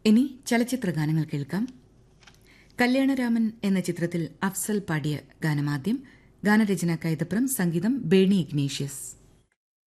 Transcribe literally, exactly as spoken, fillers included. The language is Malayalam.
ഇനി ചലച്ചിത്ര ഗാനങ്ങൾ കേൾക്കാം. കല്യാണരാമൻ എന്ന ചിത്രത്തിൽ അഫ്സൽ പാടിയ ഗാനമാദ്യം. ഗാനരചന കൈതപ്രം, സംഗീതം ബേണി ഇഗ്നേഷ്യസ്.